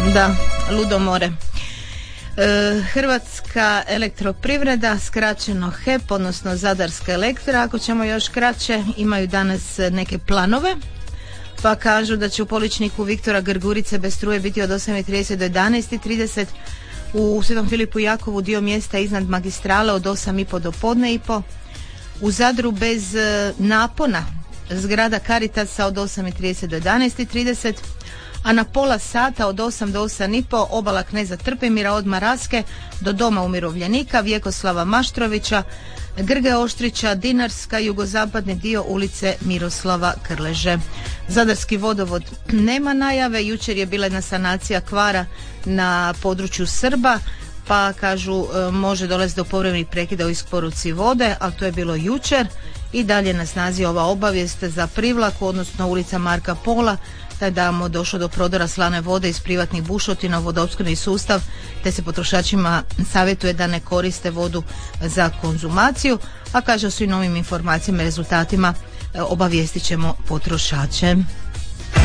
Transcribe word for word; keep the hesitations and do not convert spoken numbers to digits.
Da, ludomore. E, Hrvatska elektroprivreda, skraćeno H E P, odnosno Zadarska elektra, ako ćemo još kraće, imaju danas neke planove, pa kažu da će u Poličniku Viktora Grgurice bez struje biti od osam i trideset do jedanaest i trideset, u Svetom Filipu i Jakovu dio mjesta iznad magistrale od osam i po do podne i po, u Zadru bez napona zgrada Caritasa od osam i trideset do jedanaest i trideset, a na pola sata od osam do osam i po obala Kneza Trpimira od Maraske do Doma umirovljenika Vjekoslava Maštrovića, Grge Oštrića, Dinarska, jugozapadni dio ulice Miroslava Krleže. Zadarski vodovod nema najave, jučer je bila jedna sanacija kvara na području Srba, pa kažu može dolaziti do povremenih prekida u isporuci vode, ali to je bilo jučer. I dalje na snazi ova obavijest za Privlaku, odnosno ulica Marka Pola, taj damo došlo do prodora slane vode iz privatnih bušotina u vodoopskrbni sustav, te se potrošačima savjetuje da ne koriste vodu za konzumaciju, a kaže o svim novim informacijama i rezultatima obavijestit ćemo potrošače.